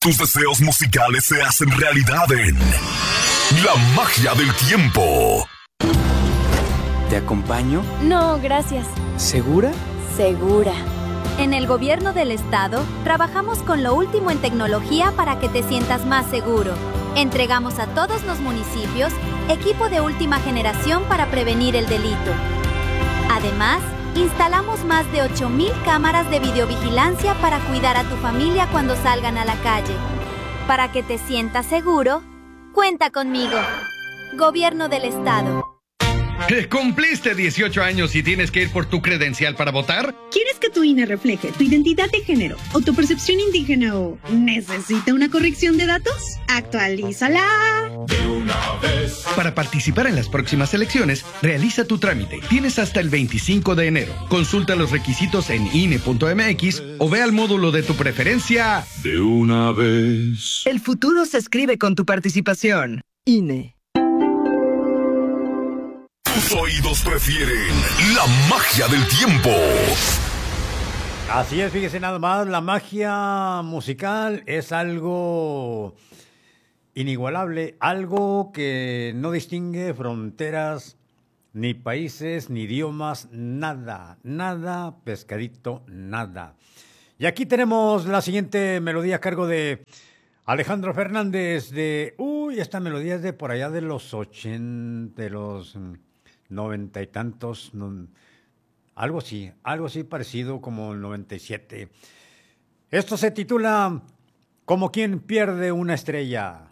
tus deseos musicales se hacen realidad en La Magia del Tiempo. ¿Te acompaño? No, gracias. ¿Segura? Segura. En el gobierno del estado, trabajamos con lo último en tecnología para que te sientas más seguro. Entregamos a todos los municipios equipo de última generación para prevenir el delito. Además, instalamos más de 8,000 cámaras de videovigilancia para cuidar a tu familia cuando salgan a la calle. Para que te sientas seguro, cuenta conmigo. Gobierno del estado. ¿Cumpliste 18 años y tienes que ir por tu credencial para votar? ¿Quieres que tu INE refleje tu identidad de género o tu percepción indígena o necesita una corrección de datos? ¡Actualízala! De una vez. Para participar en las próximas elecciones, realiza tu trámite. Tienes hasta el 25 de enero. Consulta los requisitos en INE.mx o ve al módulo de tu preferencia. De una vez. El futuro se escribe con tu participación. INE. Tus oídos prefieren la magia del tiempo. Así es, fíjese nada más, la magia musical es algo inigualable, algo que no distingue fronteras, ni países, ni idiomas, nada, nada, pescadito, nada. Y aquí tenemos la siguiente melodía a cargo de Alejandro Fernández esta melodía es de por allá de los 80, de los 90 y tantos, algo así parecido como el 97. Esto se titula Como quien pierde una estrella.